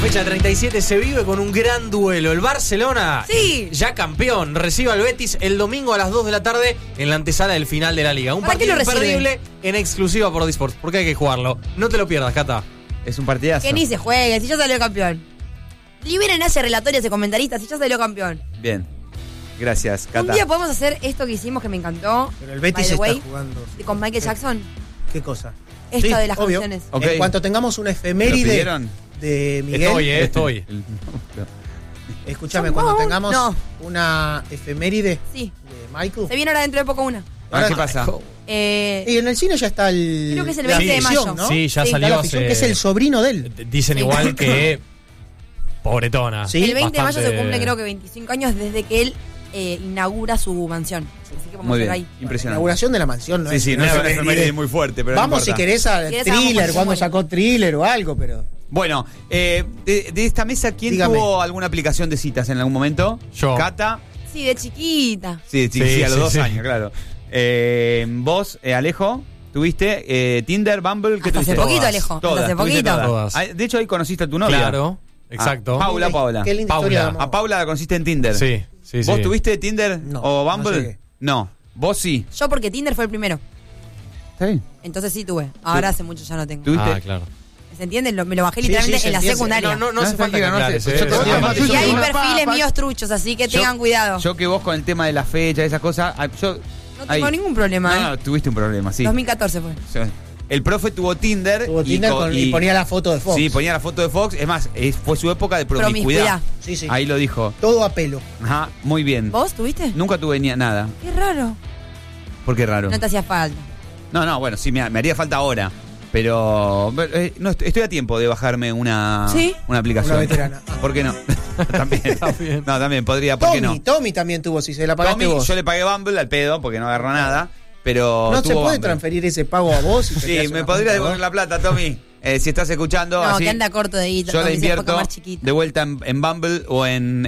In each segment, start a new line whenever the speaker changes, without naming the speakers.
fecha 37 se vive con un gran duelo. El Barcelona,
sí,
ya campeón, recibe al Betis el domingo a las 2 de la tarde en la antesala del final de la Liga. Un partido imperdible en exclusiva por Disport, porque hay que jugarlo. No te lo pierdas, Cata.
Es un partidazo.
Que ni se juegue, si ya salió campeón. Liberen a ese relator y a ese comentarista, si ya salió campeón.
Bien. Gracias, Cata.
Un día podemos hacer esto que hicimos que me encantó.
Pero el Betis está jugando.
Con Michael Jackson.
¿Qué cosa?
Esto
sí,
de las
obvio.
canciones.
Okay. En cuanto tengamos una efeméride de Miguel.
Estoy.
Escúchame, cuando tengamos una efeméride de Michael.
Se viene ahora dentro de poco una.
Ahora, ¿qué pasa?
Y en el cine ya está el.
Creo que es el 20 de mayo,
¿no? Sí, ya salió.
Que es el sobrino de él.
Dicen igual que. Pobretona.
Sí, el 20 de mayo se cumple, creo que 25 años desde que él inaugura su mansión. Así que vamos a ver ahí.
Impresionante.
La inauguración de la mansión, ¿no?
Sí, no es una efeméride muy fuerte, pero
vamos,
no
si querés, a Thriller, cuando sacó Thriller o algo, pero.
Bueno, de esta mesa, ¿quién tuvo alguna aplicación de citas en algún momento?
Yo.
¿Cata?
Sí, de chiquita.
Sí, a los 2 años, claro. Vos, Alejo, ¿tuviste Tinder, Bumble? ¿Qué tuviste?
Hace poquito, Alejo.
Todas.
Hace poquito.
Todas. De hecho, ahí conociste a tu novia.
Claro, exacto.
Paula.
Qué linda historia.
A Paula la conociste en Tinder.
Sí.
¿Vos tuviste Tinder o Bumble?
No.
¿Vos sí?
Yo porque Tinder fue el primero.
Está bien.
Entonces sí tuve. Ahora hace mucho ya no tengo.
¿Tuviste?
Claro.
¿Se entiende? Me lo bajé literalmente en la secundaria.
No hace falta que aclares,
Y hay perfiles míos truchos, así que tengan cuidado.
Yo que vos con el tema de la fecha, esas cosas, yo...
No tengo ningún problema.
No, tuviste un problema, sí.
2014 fue.
El profe tuvo Tinder,
y ponía la foto de Fox.
Sí, ponía la foto de Fox. Es más, fue su época de promiscuidad.
Sí.
Ahí lo dijo.
Todo a pelo.
Ajá, muy bien.
¿Vos tuviste?
Nunca tuve nada.
Qué raro.
¿Por qué raro?
No te hacía falta.
No, bueno, sí, me haría falta ahora. Pero no, estoy a tiempo de bajarme una aplicación.
Una veterana.
¿Por qué no? También. No, también podría, ¿por qué no?
Tommy también tuvo, si se la pagaste vos.
Yo le pagué Bumble al pedo porque no agarró nada. Pero
no se puede
Bumble.
Transferir ese pago a vos.
Sí, me podría devolver la plata, Tommy. Si estás escuchando.
No,
así,
que anda corto de guita.
Yo la invierto de vuelta en Bumble o en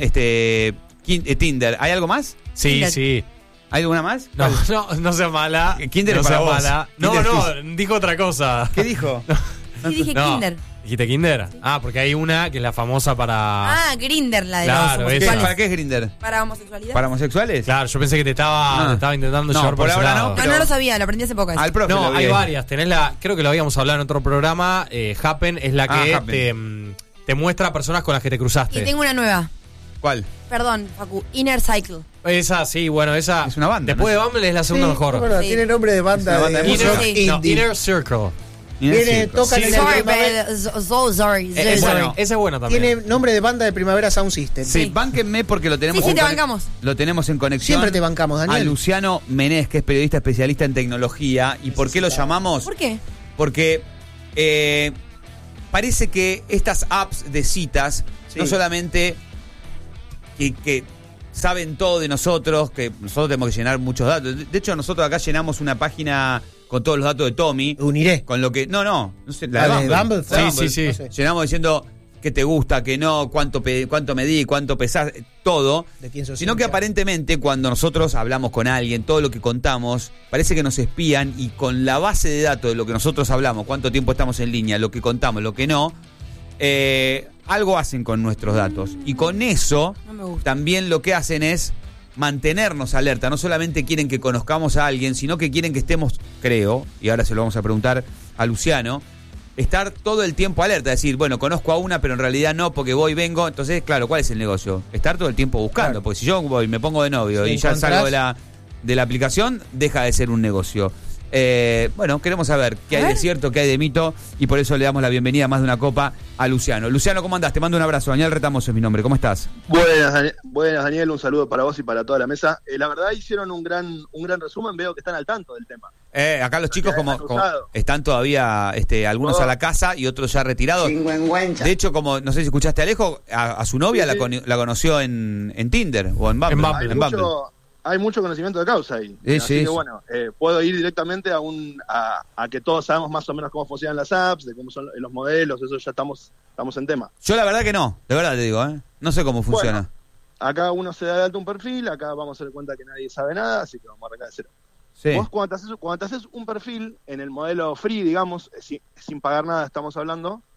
Tinder. ¿Hay algo más?
Sí,
Tinder.
sí.
¿Hay alguna más?
No sea mala.
Tinder
no
es para
sea
vos.
mala. Dijo otra cosa.
¿Qué dijo?
Sí, dije Kinder.
¿Dijiste Kinder? Porque hay una que es la famosa para...
Grinder, la de
claro,
los homosexuales.
¿Para qué es Grinder?
¿Para homosexualidad?
¿Para homosexuales?
Claá, yo pensé que te estaba intentando llevar por ese lado.
No lo sabía, lo aprendí hace poco.
Al profe
no, hay varias. Tenés creo que lo habíamos hablado en otro programa. Happen es la que te muestra personas con las que te cruzaste.
Y tengo una nueva.
¿Cuál?
Perdón, Facu. Inner Cycle.
Esa, sí, bueno, esa...
Es una banda.
Después de Bumble es la segunda mejor.
Bueno, tiene nombre de banda.
Inner Circle.
Tocan en
Sorry.
Esa es buena también.
Tiene nombre de banda de Primavera Sound System.
Sí, bánquenme porque lo tenemos.
Sí, te bancamos.
Lo tenemos en conexión.
Siempre te bancamos, Daniel.
A Luciano Menés, que es periodista especialista en tecnología. ¿Y por qué lo llamamos?
¿Por qué?
Porque parece que estas apps de citas no solamente que saben todo de nosotros, que nosotros tenemos que llenar muchos datos. De hecho, nosotros acá llenamos una página con todos los datos de Tommy.
Uniré.
Con lo que. No sé.
La de Bumble.
Sí.
No sé.
Llenamos diciendo qué te gusta, qué no, cuánto medí, cuánto pesás, todo.
De quién sos
sino que aparentemente cuando nosotros hablamos con alguien, todo lo que contamos, parece que nos espían y con la base de datos de lo que nosotros hablamos, cuánto tiempo estamos en línea, lo que contamos, lo que no, algo hacen con nuestros datos. Y con eso también lo que hacen es mantenernos alerta. No solamente quieren que conozcamos a alguien, sino que quieren que estemos, creo, y ahora se lo vamos a preguntar a Luciano, estar todo el tiempo alerta, decir, bueno, conozco a una, pero en realidad no, porque voy, vengo. Entonces, claro, ¿cuál es el negocio? Estar todo el tiempo buscando, claro. Porque si yo voy, me pongo de novio y ya salgo de la aplicación, deja de ser un negocio. Bueno, queremos saber qué hay de cierto, qué hay de mito, y por eso le damos la bienvenida a Más de una Copa a Luciano. Luciano, ¿cómo andás? Te mando un abrazo. Daniel Retamoso es mi nombre. ¿Cómo estás?
Buenas, Daniel. Un saludo para vos y para toda la mesa. La verdad hicieron un gran resumen. Veo que están al tanto del tema.
Acá los chicos como están todavía algunos a la casa y otros ya retirados. De hecho, como no sé si escuchaste a Alejo, a su novia la conoció en Tinder o en Bumble.
Hay mucho conocimiento de causa ahí. Así que bueno, puedo ir directamente a que todos sabemos más o menos cómo funcionan las apps, de cómo son los modelos, eso ya estamos en tema.
Yo la verdad que no, de verdad te digo, no sé cómo funciona.
Bueno, acá uno se da de alta un perfil, acá vamos a dar cuenta que nadie sabe nada, así que vamos a arrancar de cero. Sí. Vos cuando te haces un perfil en el modelo free, digamos, sin pagar nada estamos hablando,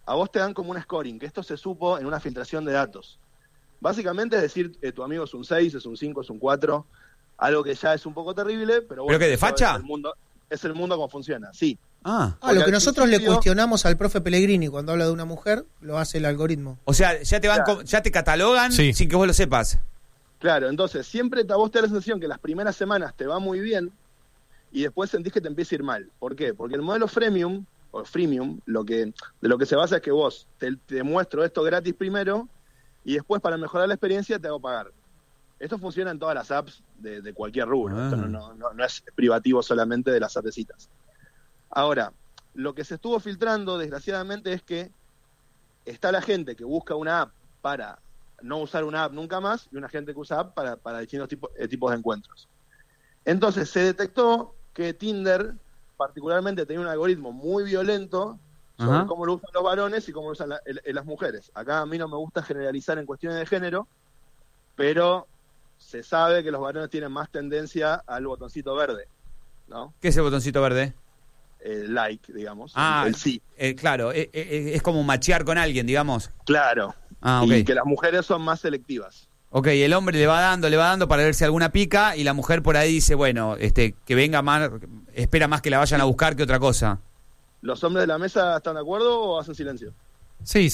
a vos te dan como un scoring, que esto se supo en una filtración de datos. Básicamente es decir, tu amigo es un 6, es un 5, es un 4, algo que ya es un poco terrible, pero bueno.
¿Pero qué, de facha?
Es el mundo como funciona, sí.
Lo que nosotros le cuestionamos al profe Pellegrini cuando habla de una mujer, lo hace el algoritmo.
O sea, ya te catalogan sin que vos lo sepas.
Claro, entonces siempre vos te da la sensación que las primeras semanas te va muy bien y después sentís que te empieza a ir mal. ¿Por qué? Porque el modelo freemium, de lo que se basa es que vos te muestro esto gratis primero y después para mejorar la experiencia te hago pagar. Esto funciona en todas las apps de cualquier rubro. Esto no es privativo solamente de las appecitas. Ahora, lo que se estuvo filtrando, desgraciadamente, es que está la gente que busca una app para no usar una app nunca más y una gente que usa app para distintos tipos de encuentros. Entonces, se detectó que Tinder, particularmente, tenía un algoritmo muy violento sobre cómo lo usan los varones y cómo lo usan las mujeres. Acá a mí no me gusta generalizar en cuestiones de género, pero se sabe que los varones tienen más tendencia al botoncito verde, ¿no?
¿Qué es el botoncito verde?
El like, digamos.
El sí. Claro, es como machear con alguien, digamos.
Claro.
Okay.
Y que las mujeres son más selectivas.
Ok, el hombre le va dando para ver si alguna pica y la mujer por ahí dice, bueno, que venga más, espera más que la vayan a buscar que otra cosa.
¿Los hombres de la mesa están de acuerdo o hacen silencio?
Sí.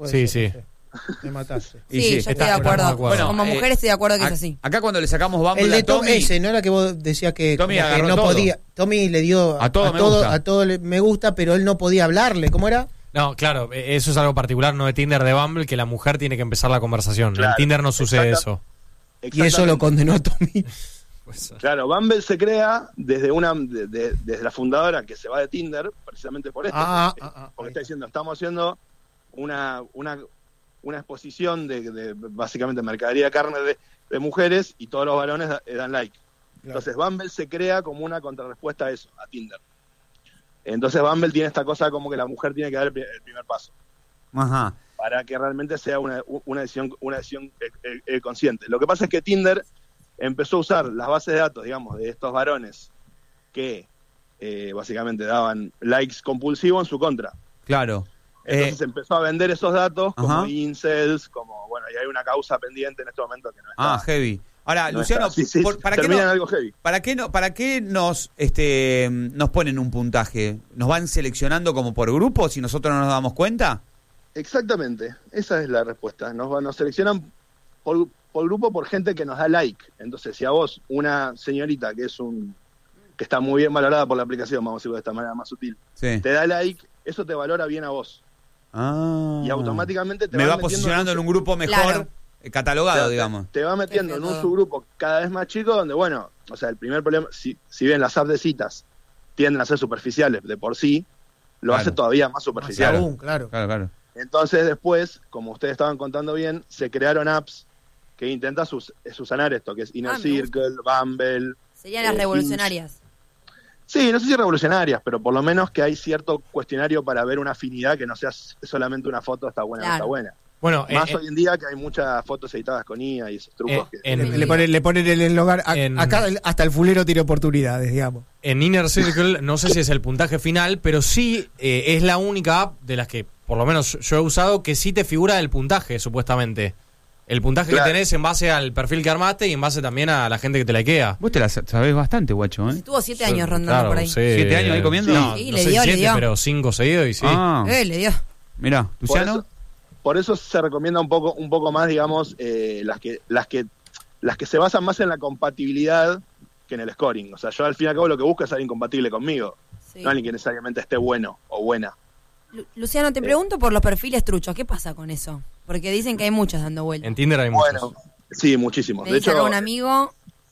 Me mataste.
Sí, yo estoy de acuerdo. Bueno, como mujer estoy de acuerdo que es así.
Acá cuando le sacamos Bumble
el de
a Tommy...
ese, ¿no era que vos decías que
Tommy
no
todo.
podía? Tommy le dio a todo me gusta, pero él no podía hablarle. ¿Cómo era?
No, claro, eso es algo particular, no de Tinder, de Bumble, que la mujer tiene que empezar la conversación. Claro, en Tinder no sucede eso.
Y eso lo condenó a Tommy.
Claro, Bumble se crea desde desde la fundadora que se va de Tinder, precisamente por esto. Porque está diciendo, estamos haciendo una exposición de básicamente mercadería de carne de mujeres y todos los varones dan like. Claro. Entonces Bumble se crea como una contrarrespuesta a eso, a Tinder. Entonces Bumble tiene esta cosa como que la mujer tiene que dar el primer paso. Para que realmente sea una decisión consciente. Lo que pasa es que Tinder empezó a usar las bases de datos, digamos, de estos varones que básicamente daban likes compulsivos en su contra.
Claro.
Entonces empezó a vender esos datos como incels, como, bueno, y hay una causa pendiente en este momento que no está.
Heavy. Ahora, no Luciano, ¿para qué nos ponen un puntaje? ¿Nos van seleccionando como por grupos y nosotros no nos damos cuenta?
Exactamente, esa es la respuesta. Nos seleccionan por grupo, por gente que nos da like. Entonces, si a vos, una señorita que está muy bien valorada por la aplicación, vamos a decirlo de esta manera más sutil, te da like, eso te valora bien a vos. Y automáticamente te
va posicionando en un grupo mejor, claro, catalogado, digamos.
Te va metiendo en un subgrupo cada vez más chico donde, bueno, o sea, el primer problema, si bien las apps de citas tienden a ser superficiales de por sí, lo hace todavía más superficial.
Claro.
Entonces después, como ustedes estaban contando bien, se crearon apps que intentan subsanar esto, que es Inner Circle, Bumble.
Serían las revolucionarias.
Sí, no sé si revolucionarias, pero por lo menos que hay cierto cuestionario para ver una afinidad, que no sea solamente una foto, está buena, no está buena.
Bueno,
más hoy en día que hay muchas fotos editadas con IA y esos trucos.
Le ponen el eslogan, acá hasta el fulero tiene oportunidades, digamos.
En Inner Circle, no sé si es el puntaje final, pero sí es la única app de las que, por lo menos yo he usado, que sí te figura el puntaje, supuestamente. El puntaje que tenés en base al perfil que armaste y en base también a la gente que te likea.
Vos te la sabés bastante, guacho, ¿eh?
Estuvo 7 años rondando por ahí.
Sí.
7 años ahí comiendo.
No,
sí,
no
le
sé
dio,
7, pero 5 seguidos y sí.
Le dio.
Mirá, Luciano.
Por eso se recomienda un poco más, digamos, las que se basan más en la compatibilidad que en el scoring. O sea, yo al fin y al cabo lo que busco es alguien compatible conmigo, no alguien que necesariamente esté bueno o buena.
Luciano, te pregunto por los perfiles truchos. ¿Qué pasa con eso? Porque dicen que hay muchos dando vueltas.
En Tinder hay muchos.
Bueno, sí, muchísimos.
De hecho, un amigo,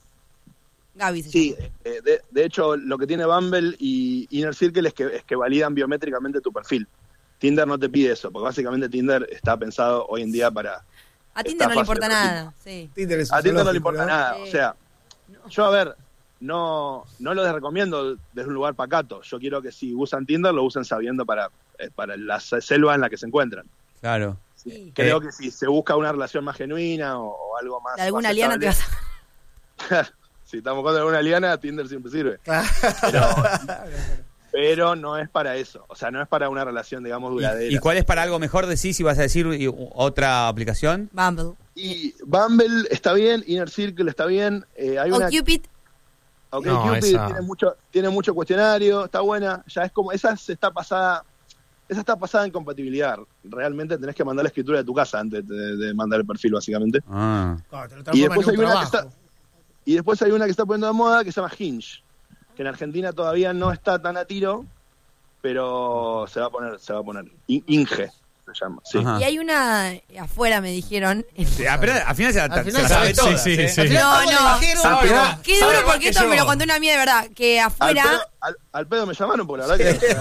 Gaby se llama.
De hecho, lo que tiene Bumble y Inner Circle es que validan biométricamente tu perfil. Tinder no te pide eso, porque básicamente Tinder está pensado hoy en día para...
A Tinder no le importa nada. Sí.
A Tinder no le importa nada. O sea, yo, a ver, no lo recomiendo desde un lugar pacato. Yo quiero que si usan Tinder, lo usen sabiendo para la selva en la que se encuentran.
Claro.
Sí. Creo que si se busca una relación más genuina o algo más...
De alguna liana te vas a...
Si estamos con alguna liana, Tinder siempre sirve. pero no es para eso. O sea, no es para una relación, digamos, duradera.
¿Y cuál es para algo mejor? Decís si vas a decir otra aplicación.
Bumble.
Y Bumble está bien, Inner Circle está bien. Hay
O
una...
Cupid.
Ok,
No,
Cupid
esa-
tiene mucho cuestionario, está buena. Ya es como... Esa está pasada en compatibilidad. Realmente tenés que mandar la escritura de tu casa antes de mandar el perfil, básicamente.
Ah.
Claro, te lo
Y
transforma en un trabajo.
después hay una que está poniendo de moda que se llama Hinge, que en Argentina todavía no está tan a tiro, pero se va a poner. Inge se llama, sí.
Ajá.
Y hay una afuera, me dijeron.
Sí, pero al final se la,
Al final
se la
se
sabe
ve-
todas,
sí,
¿eh?
sí.
Al final,
No,
algo le
no.
bajaron,
Sabe
pero-
más.
Qué
Sabe
duro,
más
porque
que
esto
yo.
me lo contó una amiga de verdad. Que afuera.
Al pedo me llamaron, por la verdad que...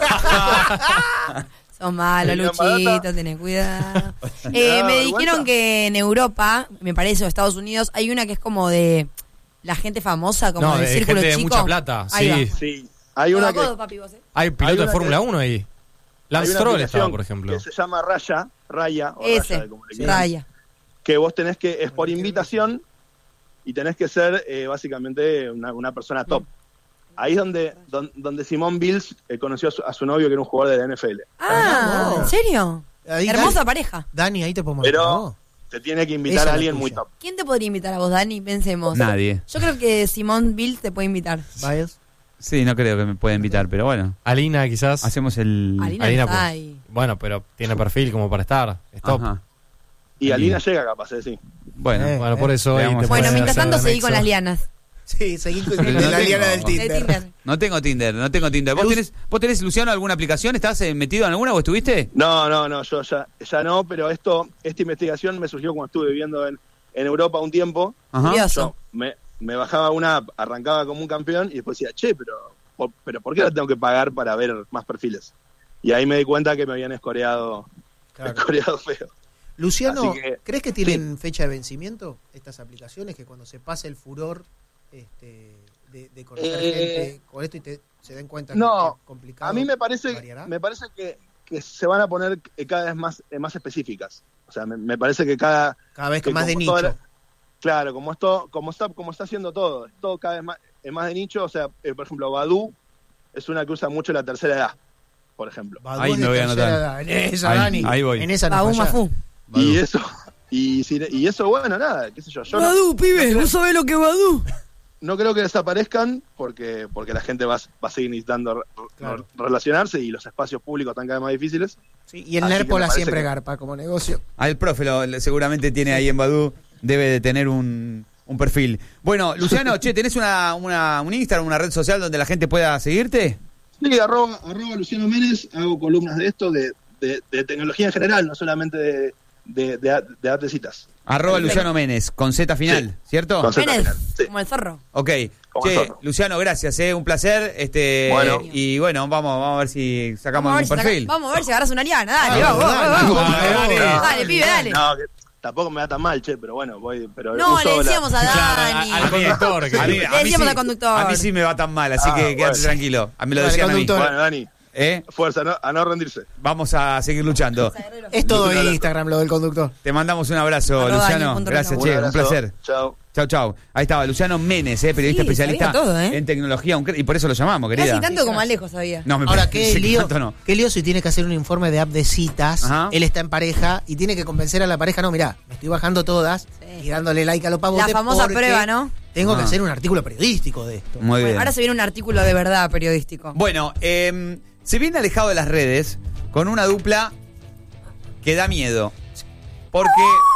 Son malos,
Tenían
Luchito,
barata.
tenés cuidado.
No,
Me
vergüenza.
dijeron que en Europa, me parece, o Estados Unidos, hay una que es como de la gente famosa, como
No,
del
de
círculo
gente de
chico.
mucha plata,
Ahí
sí.
va.
Sí, hay una
Codo a
que...
codo, papi, vos,
Hay piloto
una
de Fórmula
que-
1 ahí.
hay
Lance
una
Stroll
aplicación
estaba, por ejemplo.
que se llama Raya, o
Ese,
Raya, como le quieran,
Raya.
que vos tenés que, es por invitación, y tenés que ser básicamente una persona top. Ahí es donde Simone Biles conoció a su novio, que era un jugador de la NFL.
Ah, ¿en serio?
Ahí,
Hermosa
Dani,
pareja.
Dani, ahí te podemos
Pero te tiene que invitar
Esa es
a
la
alguien
tuya.
muy top.
¿Quién te podría invitar a vos, Dani? Pensemos.
Nadie.
Yo creo que Simón Bill te puede invitar.
¿Vayas?
Sí, no creo que me pueda invitar, pero bueno.
Alina, quizás.
Hacemos el...
Alina
Alina,
está
pues.
ahí.
Bueno, pero tiene perfil como para estar. Stop.
Ajá.
Y
Alina.
Alina llega capaz, sí.
Bueno,
Bueno, por eso ahí
Veamos.
te
Bueno,
puede
mientras
hacer
tanto
de
seguí con
nexo.
las lianas.
Sí, seguí con
Pero no
la
tengo-
liana del
De
Tinder.
Tinder.
no tengo Tinder. ¿Vos tenés, Luciano, alguna aplicación? ¿Estás metido en alguna o estuviste?
No, yo ya no, pero esta investigación me surgió cuando estuve viviendo en Europa un tiempo.
Ajá.
Curioso.
Yo me bajaba una app, arrancaba como un campeón y después decía, che, pero ¿por qué la tengo que pagar para ver más perfiles? Y ahí me di cuenta que me habían escoreado feo.
Luciano,
Así que-
¿crees que tienen fecha de vencimiento estas aplicaciones? Que cuando se pase el furor de conocer gente con esto y se den cuenta
No,
que es complicado.
A mí me parece que se van a poner cada vez más específicas. O sea, me parece que cada
Cada vez que
que
más de
como
nicho.
toda claro, como está haciendo todo, es todo cada vez más de nicho. O sea, por ejemplo, Badoo es una que usa mucho la tercera edad, por ejemplo.
Badoo
Ahí
es
me
de
voy a
tercera
anotar.
edad. En esa,
Ahí-
Dani.
ahí voy.
En esa no
Baú
fallás.
Mafú.
Y eso, bueno, nada, qué sé yo.
Badú, ¿vos sabés lo que es Badú?
No creo que desaparezcan porque la gente va a seguir necesitando
Claro.
relacionarse y los espacios públicos están cada vez más difíciles.
Sí, y el
Así que
Nerpola
me parece
siempre
que-
garpa como negocio.
El profe seguramente tiene ahí en Badoo, debe de tener un perfil. Bueno, Luciano, tenés un Instagram, una red social donde la gente pueda seguirte.
Sí, arroba Luciano Méndez, hago columnas de esto, de tecnología en general, no solamente de artecitas.
@ Luciano Méndez, con Z final,
Sí.
¿cierto?
Con Z.
Menes,
Sí.
como el zorro.
Ok.
Como nosotros.
Luciano, gracias, un placer.
Bueno.
Y bueno, vamos a ver si sacamos
Vamos a ver
algún perfil.
vamos a ver si agarras una liana. Dale,
Ah,
vamos,
dale,
vamos.
dale,
Dale, pibe, dale.
No, que tampoco me da tan mal, pero bueno, voy. Pero
No,
uso
le
la-
decíamos a Dani.
Al conductor. que-
A mí
Le decíamos
sí-
al conductor.
A mí sí me va tan mal, así
Ah,
que quédate
bueno.
tranquilo. A mí lo
Vale,
decían a mí.
conductor.
Bueno, Dani, fuerza, a no rendirse.
Vamos a seguir luchando.
Es todo
Luciano,
Instagram lo del conductor.
Te mandamos un abrazo,
@
Luciano.
Dani.Reno.
Gracias,
Un
che, un
abrazo.
placer.
Chao.
Chau. Ahí estaba, Luciano Méndez, periodista
Sí,
especialista
sabía todo,
en tecnología, y por eso lo llamamos, querida.
Casi tanto como Alejo sabía.
No, me
Ahora,
parece
qué
que
lío,
tanto no.
qué lío si tiene que hacer un informe de app de citas.
Ajá.
Él está en pareja y tiene que convencer a la pareja. No, mirá, me estoy bajando todas
Sí.
y dándole like a los pavotes.
La famosa
porque
prueba, ¿no?
Tengo que
Ah.
hacer un artículo periodístico de esto.
Muy
Bueno,
bien.
ahora se viene un artículo de verdad periodístico.
Bueno, se viene alejado de las redes con una dupla que da miedo. Porque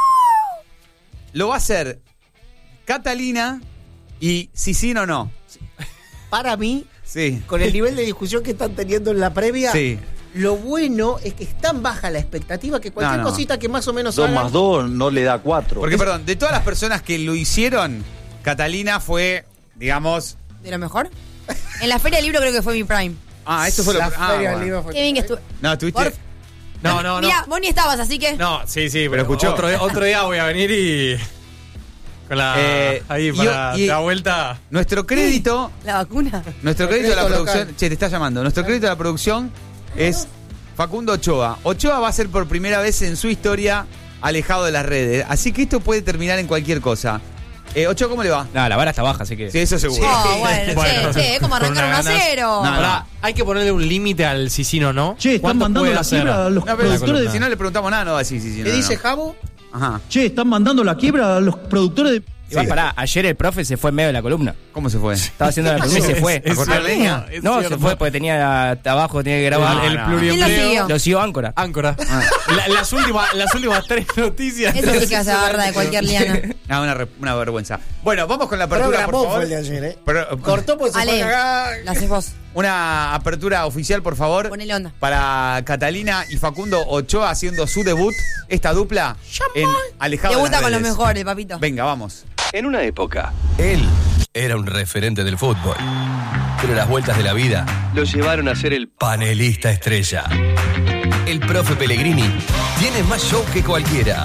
lo va a hacer Catalina y si sí o no.
Para mí,
Sí.
con el nivel de discusión que están teniendo en la previa,
Sí.
lo bueno es que es tan baja la expectativa que cualquier
No.
cosita que más o menos
2
hagan-
más 2 no le da 4.
Porque, perdón, de todas las personas que lo hicieron, Catalina fue, digamos.
¿De lo mejor? En la Feria del Libro creo que fue mi prime.
Esto fue lo
La
que.
Feria del
Bueno.
Libro fue-
Qué bien que estuve.
No, estuviste.
Por-
No.
Mira, vos ni estabas, así que.
No, sí,
Pero
pero
escuchó.
otro día voy a venir y. Con la. Ahí, para
y-
la vuelta.
Nuestro crédito.
La vacuna.
Nuestro crédito a la
crédito
producción.
local.
Che, te está llamando. Nuestro crédito a la producción es Facundo Ochoa. Ochoa va a ser por primera vez en su historia alejado de las redes. Así que esto puede terminar en cualquier cosa. Ocho, ¿cómo le va?
No, la vara está baja, así que.
Sí, eso seguro.
Oh, bueno, che, es como arrancar
Con
1-0.
No,
Pará, hay que ponerle un límite al Sisino, ¿no?
Che, están
¿Cuánto
mandando
puede
la
hacer?
quiebra a los
No, pero
productores de...
si no le preguntamos nada, no va a decir sí.
¿Qué dice Jabo?
Ajá.
Che, están mandando la quiebra a los productores de...
Igual,
Sí.
pará, ayer el profe se fue en medio de la columna.
¿Cómo se fue?
Estaba haciendo la columna y se fue.
¿A cortar leña?
No, se fue porque tenía trabajo, tenía que grabar.
El
no.
pluriempleo.
¿Quién lo siguió?
Lo siguió Áncora.
Áncora. Las últimas 3 noticias.
Eso sí que se agarra de cualquier liana.
Ah, una vergüenza. Bueno, vamos con la apertura, por favor.
fue el de ayer, ¿eh?
Pero-
Cortó porque se
Ale,
fue a cagar.
la haces vos.
Una apertura oficial, por favor.
Ponele onda.
Para Catalina y Facundo Ochoa haciendo su debut, esta dupla en Alejado de
Debuta
las
con los
Redes.
mejores, papito.
Venga, vamos.
En una época, él era un referente del fútbol, pero las vueltas de la vida lo llevaron a ser el panelista estrella. El profe Pellegrini tiene más show que cualquiera.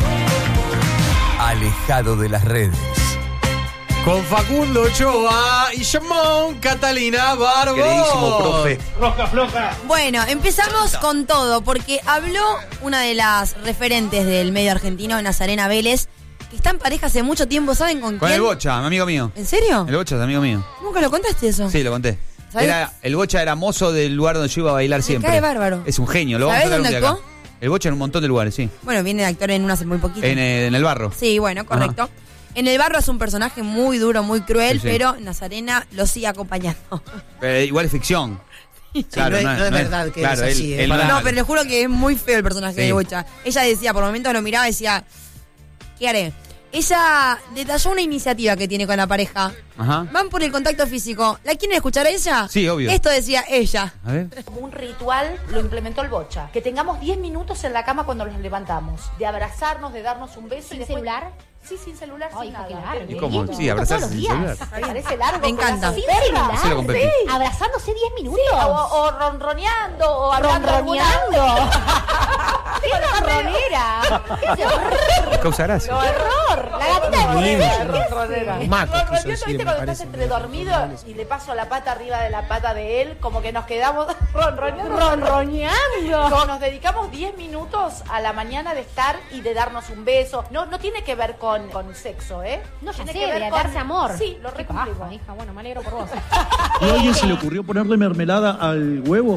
Alejado de las redes.
Con Facundo Ochoa y Jamón Catalina Barbo.
Queridísimo profe.
Bueno, empezamos con todo, porque habló una de las referentes del medio argentino, Nazarena Vélez, que está en pareja hace mucho tiempo, ¿saben con
Con
quién?
el Bocha, mi amigo mío.
¿En serio?
El Bocha es amigo mío.
¿Nunca lo contaste eso?
Sí, lo conté.
¿Sabés?
El Bocha era mozo del lugar donde yo iba a bailar siempre.
cae bárbaro.
Es un genio, lo vamos a
¿Sabés
traer un
dónde
día acá.
actuó?
El Bocha en un montón de lugares, sí.
Bueno, viene de actor en una hace muy poquito.
En el barro.
Sí, bueno, correcto. En el barro es un personaje muy duro, muy cruel,
Sí, sí.
pero Nazarena lo sigue acompañando.
Pero igual es ficción. Claro,
no es verdad que
claro,
es así,
él
¿eh?
No, pero les juro que es muy feo el personaje
Sí.
de Bocha. Ella decía, por momentos lo miraba y decía, ¿qué haré? Ella detalló una iniciativa que tiene con la pareja.
Ajá.
Van por el contacto físico. ¿La quieren escuchar a ella?
Sí, obvio.
Esto decía ella.
A ver.
Como un ritual lo implementó el Bocha. Que tengamos 10 minutos en la cama cuando nos levantamos. De abrazarnos, de darnos un beso.
¿Sin
y después...
celular?
Sí, sin celular,
Ay,
sin
hija, qué
nada.
largo.
¿Y cómo?
10
Sí,
minutos
abrazarse
todos los
sin
días.
celular.
¿Te parece largo?
Me encanta.
Sin
celular.
Hacelo con Pepi.
Abrazándose 10 minutos.
O ronroneando, o hablando
Ronroneando.
¡Qué ronronera!
Causa gracia.
¡No, error! La gatita de
Ronronera. Maco quiso
Ronroneando,
decir,
¿viste
me
cuando
parece.
estás entre dormido y le paso la pata arriba de la pata de él? Como que nos quedamos ronroneando. Como nos dedicamos 10 minutos a la mañana de estar y de darnos un beso. No tiene que ver con sexo, ¿eh?
No, ya
tiene
sé,
que ver
de
con
darse amor.
Sí, lo
Qué
recumplimos.
paja, hija. Bueno, me alegro por vos.
¿Y a alguien se le ocurrió ponerle mermelada al huevo?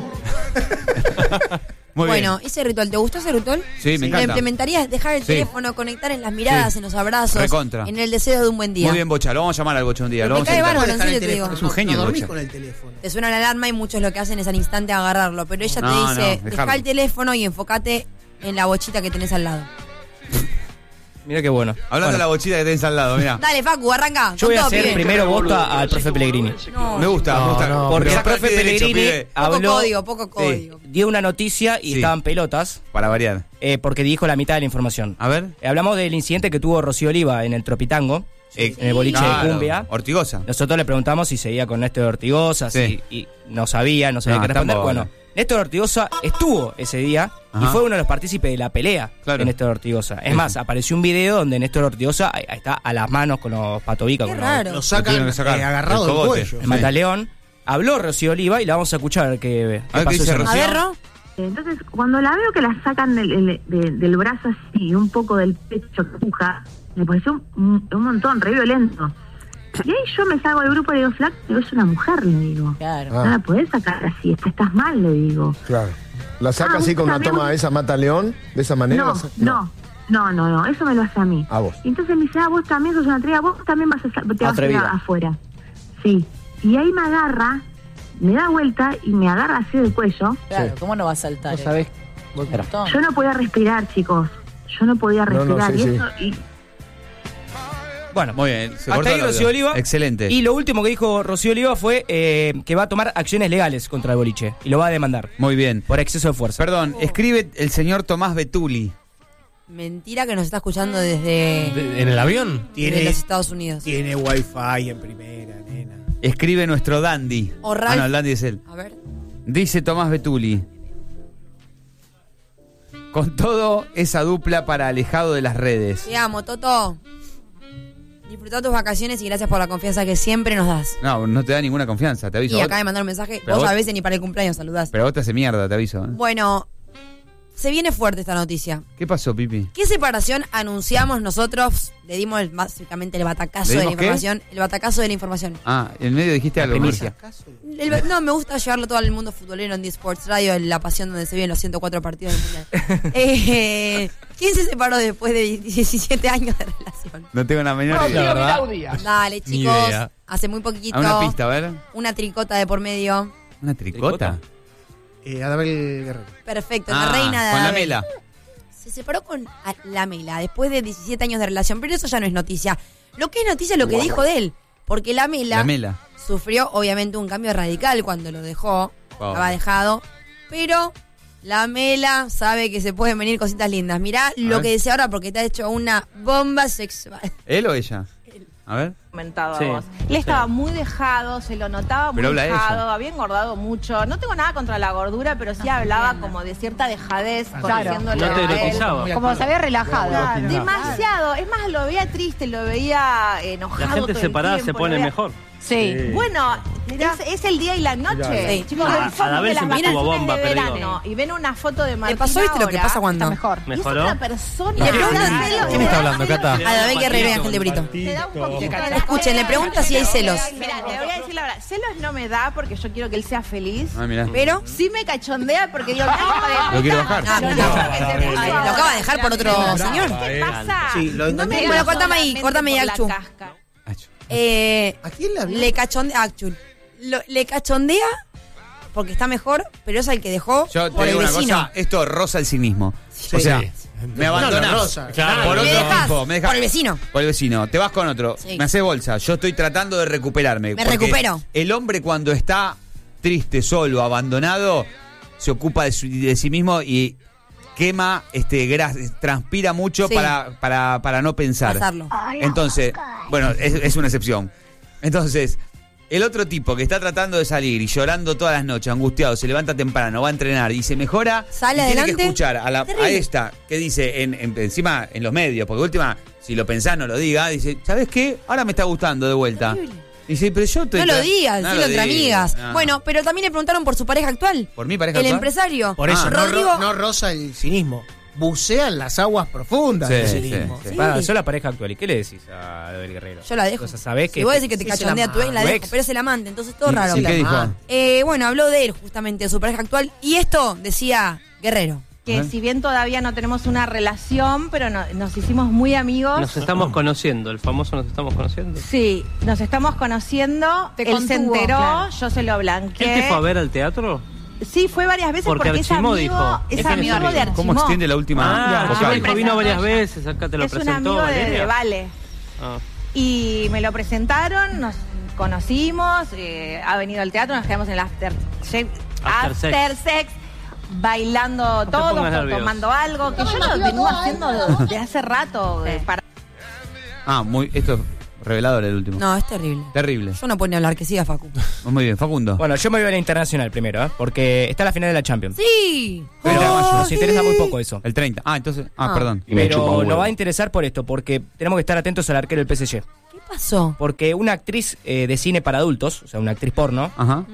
Muy
Bueno,
bien.
ese ritual, ¿te gustó ese ritual?
Sí, me
¿Lo
encanta.
implementarías? Dejar el
Sí.
teléfono, conectar en las miradas,
Sí.
en los abrazos,
Recontra.
en el deseo de un buen día.
Muy bien, Bocha. Lo vamos a llamar al Bocha un día.
Pero
Lo
me
vamos a
cae
invitar.
bárbaro, en
Dejar el
serio te
teléfono.
digo.
Es un genio
No
el
dormís
Bocha.
con el teléfono.
Te suena la alarma y muchos lo que hacen es al instante agarrarlo, pero ella
No,
te
no,
dice,
dejarlo.
deja el teléfono y enfócate en la bochita que tenés al lado.
Mira qué bueno.
Hablando de la
Bueno,
bochita que tenés al lado, mira.
Dale, Facu, arranca.
yo
con
voy a
todo,
hacer
pibe.
primero bosta al profe Pellegrini.
No.
Me gusta, me gusta.
no,
Porque el
Saca
profe
pie derecho,
Pellegrini
pibe.
Poco
habló,
código, poco código.
dio una noticia y
Sí.
estaban pelotas,
Para variar.
porque dijo la mitad de la información.
A ver.
Hablamos del incidente que tuvo Rocío Oliva en el Tropitango, en el boliche
Claro,
de Cumbia.
Ortigosa.
Nosotros le preguntamos si seguía con Néstor Ortigosa,
Sí.
y no sabía
No,
qué responder.
tampoco.
Bueno, Néstor Ortigosa estuvo ese día y
Ajá.
fue uno de los partícipes de la pelea
Claro.
de Néstor Ortigosa. Es
Sí.
más, apareció un video donde Néstor Ortigosa ahí está a las manos con los patobicas,
Qué
con
raro.
Lo
Lo
sacan
tuvieron que sacar.
agarrado
El
del
cogote.
cuello.
el Mataleón. Habló Rocío Oliva y la vamos a escuchar a ver qué
A ver qué
pasó
dice
ese
Rocío.
A ver, Ro.
Entonces, cuando la veo que la sacan del brazo así, un poco del pecho que puja, me pareció un montón, re violento. Y ahí yo me salgo del grupo y le digo, Flac, digo, es una mujer, le digo.
Claro.
No la podés sacar así, estás mal, le digo.
Claro. ¿La saca así con una
también-
toma de esa mata león? ¿De esa manera?
No,
la saca?
no, eso me lo hace a mí.
A vos.
Y entonces me dice, vos también sos una atrevida, vos también te vas a
Atrevida.
quedar afuera. Sí. Y ahí me agarra, me da vuelta y me agarra así del cuello.
Claro,
Sí.
¿cómo no va a saltar?
¿Vos sabés?
Un montón.
Yo no podía respirar, chicos. Yo no podía
No, no,
respirar.
sí,
y
sí.
eso, y
Bueno,
Muy bien. Se
hasta
cortó
ahí
el audio.
Rocío Oliva.
Excelente.
Y lo último que dijo Rocío Oliva fue que va a tomar acciones legales contra el boliche y lo va a demandar
Muy bien.
por exceso de fuerza.
Perdón, escribe el señor Tomás Betuli.
Mentira que nos está escuchando desde,
¿En el avión?
desde los Estados Unidos.
Tiene wifi en primera, nena.
Escribe nuestro dandy.
O Ralph.
No, el dandy es él.
A ver.
Dice Tomás Betuli. Con todo, esa dupla para alejado de las redes.
Te amo, Toto. Disfruta tus vacaciones y gracias por la confianza que siempre nos das.
No, no te da ninguna confianza, te aviso.
Y acaba de mandar un mensaje.
Pero
Vos
vos-
a veces ni para el cumpleaños saludás.
Pero vos te hace mierda, te aviso. ¿eh?
Bueno, se viene fuerte esta noticia.
¿Qué pasó, Pipi?
¿Qué separación anunciamos nosotros? Le dimos básicamente el batacazo
¿Le
de la
dimos qué?
información. El batacazo de la información.
Ah, en medio dijiste algo.
primicia.
No, me gusta llevarlo todo al mundo futbolero en D-Sports Radio, la pasión donde se viven los 104 partidos del Mundial. ¿Quién se separó después de 17 años de relación?
No tengo la menor idea.
Dale,
Ni
chicos.
idea.
Hace muy poquito.
A una pista, a ver.
Una tricota de por medio.
¿Una tricota?
Adabel Guerrero.
Perfecto, la reina de
con la
Adabel.
Mela.
Se separó con la Mela después de 17 años de relación, pero eso ya no es noticia. Lo que es noticia es lo que dijo de él. Porque la Mela sufrió obviamente un cambio radical cuando lo dejó. Estaba dejado. Pero la Mela sabe que se pueden venir cositas lindas. Mirá lo que dice ahora porque te ha hecho una bomba sexual.
¿Él o ella? A ver.
Comentado
Sí,
a vos. Él estaba muy dejado, se lo notaba muy
Pero habla
dejado,
ella.
había engordado mucho. No tengo nada contra la gordura, pero sí hablaba como de cierta dejadez, conociéndolo
No te
a él.
erotizaba. Como se había relajado.
Claro, demasiado. Es más, lo veía triste, lo veía enojado.
La gente
todo
separada
el tiempo,
se pone
lo veía-
mejor.
Sí. Bueno, es el día y la noche.
Mirá.
Sí. Chicos,
Ah,
el fondo
Adabel
de las
siempre tuvo
vacaciones
bomba,
de
pero digo.
verano y ven una foto de Martín
pasó, ¿viste lo que
ahora,
pasa cuando-
está mejor.
¿Mejoró?
Y es otra persona.
Y le preguntan celos.
¿Quién está hablando, Cata?
Adabel Guerrero y Ángel de Brito.
Te da un poquito.
Escuchen, le pregunta si hay celos.
Mira, te voy a decir la verdad. Celos no me da porque yo quiero que él sea feliz.
Ah, mirá.
Pero
sí me cachondea porque digo,
Lo quiero bajar.
Ah,
no,
lo acaba de dejar por otro señor.
¿qué pasa?
Sí, lo
No me
entendí.
Bueno,
digas
cortame ahí,
solamente
cortame ahí,
por la
Achu.
casca.
¿A quién le habló?
Le cachondea Achul. Le cachondea porque está mejor, pero es el que dejó
Yo te
por el
digo una
vecino.
cosa, esto roza el cinismo. O sea, me abandonás
No, rosa.
Claro.
por
Me
otro
dejás
tipo, me dejás
por el vecino.
por el vecino, te vas con otro,
Sí.
me haces bolsa, yo estoy tratando de recuperarme.
Me
porque
recupero.
El hombre cuando está triste, solo, abandonado, se ocupa de sí mismo y quema, transpira mucho
Sí.
para no pensar.
Pasarlo.
Entonces, bueno, es una excepción. Entonces, el otro tipo que está tratando de salir y llorando todas las noches, angustiado, se levanta temprano, va a entrenar y se mejora,
Sale
y tiene
adelante.
que escuchar a
Terrible.
esta que dice encima en los medios, porque última, si lo pensás no lo diga, dice, ¿sabes qué? Ahora me está gustando de vuelta. Dice, pero yo estoy
No lo digas,
no
decilo
lo
entre
digas,
amigas.
no.
Bueno, pero también le preguntaron por su pareja actual.
¿Por mi pareja
El
actual?
empresario.
Por eso, no,
Rodrigo.
no roza el cinismo. Bucea en las aguas profundas
Sí,
del
sí,
cinismo.
sí.
Para, yo la pareja actual. ¿Y qué le decís a Adabel Guerrero?
Yo la dejo.
O sea, sabés que.
Si vos decís que te
Sí, se
cachondea
la
tu ex, la
tu
dejo,
ex.
pero es el amante, entonces todo raro.
¿Y qué dijo?
Bueno, habló de él justamente, de su pareja actual. Y esto decía Guerrero.
Que si bien todavía no tenemos una relación, pero nos hicimos muy amigos.
Nos estamos conociendo, el famoso nos estamos conociendo.
Sí, nos estamos conociendo.
Te
Él se
contuvo,
enteró,
claro.
yo se lo blanqueé.
¿Él te fue a ver al teatro?
Sí, fue varias veces
Porque
porque, es
Archimó
amigo,
dijo.
es
¿Quién es
amigo de
Archimó?
Archimó.
¿Cómo extiende la última
Archimó
vocal?
dijo, vino varias veces, acá te lo
Es un
presentó
amigo de
Valeria.
Vale.
Ah.
Y me lo presentaron, nos conocimos, ha venido al teatro, nos quedamos en el after sex, bailando
te
todo,
pongas nervioso.
tomando algo, que yo lo vengo haciendo desde hace rato. Para...
Esto es revelador el último.
No, es terrible.
Terrible.
Yo no puedo ni hablar, que siga Facu.
Muy bien, Facundo.
Bueno, yo me voy a la internacional primero, porque está la final de la Champions.
¡Sí!
Pero
Oh,
nos interesa muy poco eso.
El 30. Entonces.
Ah.
Perdón.
Pero nos va a interesar por esto, porque tenemos que estar atentos al arquero del PSG.
¿Qué pasó?
Porque una actriz de cine para adultos, o sea, una actriz porno,
Ajá.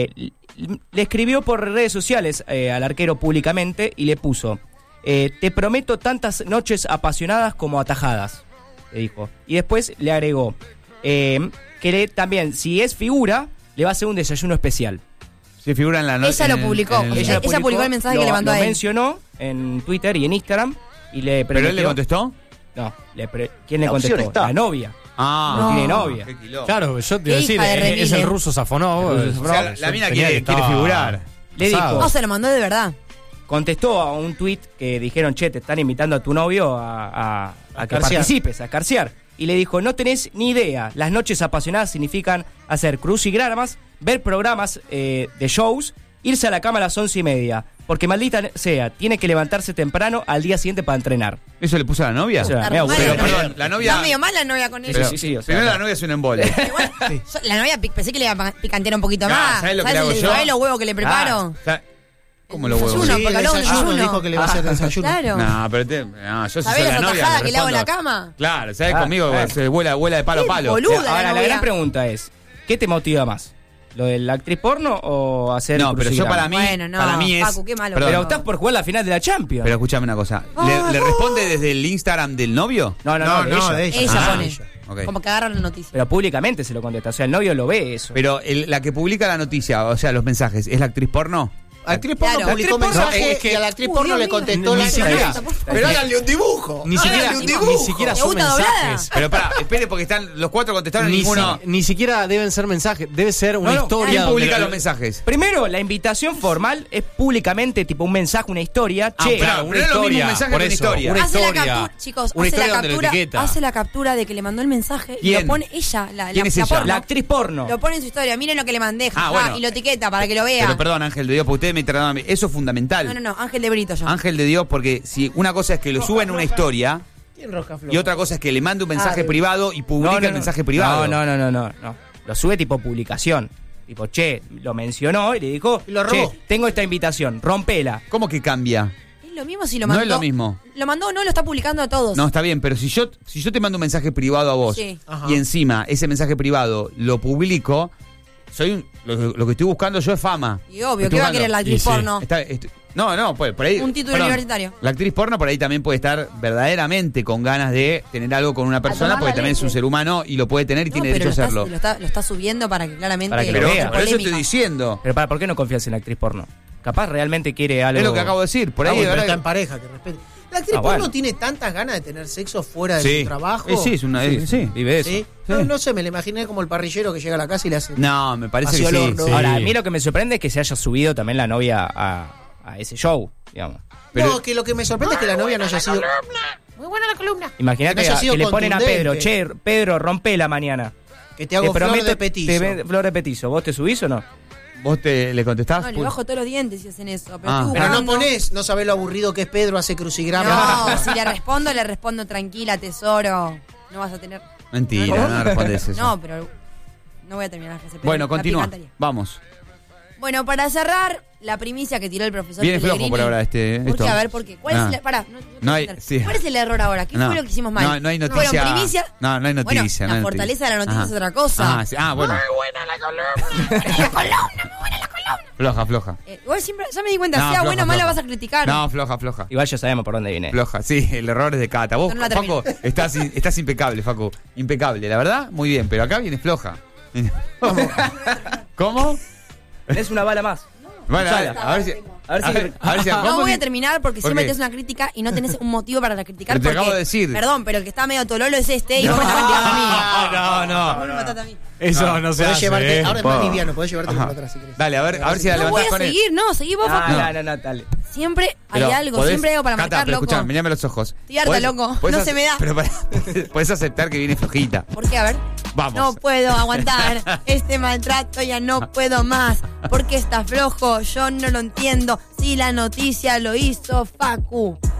le escribió por redes sociales al arquero públicamente y le puso: te prometo tantas noches apasionadas como atajadas, le dijo. Y después le agregó que también, si es figura, le va a hacer un desayuno especial.
Se figura en la noche.
Ella lo publicó. Ella publicó el mensaje que le mandó a él.
Lo mencionó en Twitter y en Instagram y le
¿Pero él le
prometió-
contestó?
No, ¿quién le
La opción
contestó?
está.
La novia.
No.
Tiene novia.
Qué quilombo.
Claro, yo te iba a
Qué
decir,
hija de
es
remil,
el ruso Safonov.
O sea, la mina quiere figurar.
Le dijo,
No, se lo mandó de verdad.
contestó a un tuit que dijeron, che, te están invitando a tu novio a que
escarciar.
participes, a escarciar. Y le dijo, no tenés ni idea, las noches apasionadas significan hacer crucigramas, ver programas de shows, irse a la cama a las 11:30, porque maldita sea, tiene que levantarse temprano al día siguiente para entrenar.
¿Eso le puso a la novia?
O sea, me aburre.
Pero, perdón, la novia.
Está medio mal la novia con él.
Pero,
Sí, sí, o sea,
primero
no.
la novia es un embole.
La novia pensé que le iba a picantear un poquito
Ah,
más.
¿sabés lo que le hago yo?
¿Sabés los huevos que le preparo?
¿Cómo lo huevos?
Desayuno,
Sí,
porque hablamos de
desayuno,
desayuno.
dijo que le va a hacer desayuno.
Claro.
No, pero yo si
¿Sabés
soy
las
la novia.
atajadas
le
que le hago en la
respondo.
cama?
Claro, ¿sabes? Conmigo se vuela de palo a
Qué
palo.
boluda.
Ahora, la
novia.
gran pregunta es, ¿qué te motiva más? ¿Lo de la actriz porno o hacer
No, pero yo
crucigrama?
para mí es...
Pacu, qué malo.
Perdón,
Pero estás por jugar la final de la Champions.
pero escúchame una cosa. ¿Le responde desde el Instagram del novio?
No, de ella.
Ella pone.
Ok.
Como que agarran la noticia.
Pero públicamente se lo contesta. O sea, el novio lo ve eso.
Pero la que publica la noticia, o sea, los mensajes, ¿es la actriz porno?
Actriz porno
Claro.
publicó
La actriz porno
mensaje
es que-
y a la actriz porno
Dios
le
mío.
contestó
Ni
la
siquiera.
Pero háganle un dibujo.
Ni siquiera,
Háganle un dibujo.
ni siquiera
¿Te
son
gusta doblada?
mensajes.
Pero espere porque están los 4 contestaron y
Ni,
ninguno...
ni siquiera deben ser mensajes, debe ser una historia.
¿Quién
donde
publica
lo-
los mensajes?
Primero, la invitación formal es públicamente, tipo un mensaje, una historia. Che,
claro,
pero no es lo mismo un
historia,
mensaje
por
que una
eso,
historia.
una
Hace la
historia.
captura, chicos,
Una
hace la
historia donde lo
captura,
etiqueta.
hace la captura de que le mandó el mensaje y
¿Quién?
lo pone ella, la
¿Quién es ella?
porno.
la actriz porno.
Lo pone en su historia, miren lo que le mandé, jaja,
bueno.
y lo etiqueta para que lo vea.
Pero perdón, Ángel de Dios, porque ustedes me trataron a mí. Eso es fundamental.
No, Ángel de Brito yo.
Ángel de Dios, porque si una cosa es que lo suba en una historia
¿Quién roja floja?
y otra cosa es que le mande un mensaje
Ah,
privado y publica el mensaje privado.
No. Lo sube tipo publicación. Tipo, che, lo mencionó y le dijo,
Y lo robó.
che, tengo esta invitación, rompela.
¿Cómo que cambia?
Es lo mismo si lo
No
mandó.
es lo mismo.
Lo mandó o no, lo está publicando a todos.
No, está bien, pero si yo te mando un mensaje privado a vos
Sí.
Ajá.
y encima ese mensaje privado lo publico, lo que estoy buscando yo es fama.
Y obvio,
Estoy
¿qué va a
buscando-
querer la actriz
Y sí.
porno?
No, pues por ahí.
Un título universitario.
La actriz porno por ahí también puede estar verdaderamente con ganas de tener algo con una persona,
tomar
porque
la
también es un
leche.
ser humano y lo puede tener y
No,
tiene
pero
derecho a hacerlo.
lo está subiendo para que claramente
Para que lo
Pero
vea.
por eso estoy
polémica.
diciendo.
Pero ¿por qué no confías en la actriz porno? Capaz realmente quiere algo.
Es lo que acabo de decir. Por ahí
Bueno, pero
ahora-
está en pareja, que respete. La actriz
bueno.
porno tiene tantas ganas de tener sexo fuera de
Sí.
su trabajo.
Sí, es una. Sí.
Vive eso.
¿Sí? No sé, me lo imaginé como el parrillero que llega a la casa y le hace.
No, me parece
Así
que
al
sí.
horno.
sí.
Ahora, a mí lo que me sorprende es que se haya subido también la novia a ese show, digamos.
Pero-
No, que lo que me sorprende es que la novia no haya sido. Muy buena la columna.
Imagínate
Que no haya sido
que le ponen a Pedro,
contundente.
che, Pedro, rompela mañana.
Que te hago flor de petizo.
Flor de petizo. ¿Vos te subís o no?
¿Vos le contestás?
No, le bajo todos los dientes si hacen eso. Pero,
Ah.
estoy
Pero no
buscando-
ponés, no sabés lo aburrido que es Pedro, hace crucigrama.
No, si le respondo tranquila, tesoro. No vas a tener.
Mentira, no respondes eso.
No, pero no voy a terminar la frase. pero
Bueno,
la
continúa.
picantaría.
Vamos.
Bueno, para cerrar, la primicia que tiró el profesor
Viene flojo
Pellegrini.
por ahora
¿Por
esto.
qué? A ver, ¿por qué? ¿Cuál es el, pará,
No hay-
te-
sí.
¿Cuál es el error ahora? ¿Qué
No.
fue lo que hicimos mal?
No hay noticia.
Fueron primicia.
No hay noticia.
Bueno,
no hay
la fortaleza de la noticia
Ajá.
es otra cosa.
Ah, sí. Bueno. Floja.
Igual siempre, ya me di cuenta,
No,
sea
floja,
buena o mala
floja.
vas a criticar.
No, floja.
Igual ya sabemos por dónde viene.
Floja, sí, el error es de Cata. Vos,
Yo no la
Facu, estás impecable, Facu. Impecable, la verdad, muy bien, pero acá viene floja. ¿Cómo?
Tenés una bala más.
Bueno,
Usala.
a ver si.
A ver si-
No voy a terminar porque
¿Por
siempre
qué?
tenés una crítica y no tenés un motivo para la criticar.
Pero te
porque,
acabo de decir.
Perdón, pero el que está medio tololo es este y vos me estás criticando a mí.
No.
Vos me mataste a mí.
Eso no se
Podés
hace.
llevarte, ahora es más
Wow.
liviano, podés llevarte
Ajá.
para atrás si querés.
Dale, a ver si la
No voy
levantás
a
con
seguir, no, seguí vos, Facu.
No, dale.
Siempre hay
Pero
algo,
podés-
siempre hay algo para
Cata,
marcar,
pero
loco.
escuchame, mirame los ojos.
Estoy harta, loco. No se me da.
Pero podés aceptar que viene flojita.
¿Por qué? A ver.
Vamos.
No puedo aguantar este maltrato, ya no puedo más. Porque está flojo, yo no lo entiendo. Si la noticia lo hizo Facu.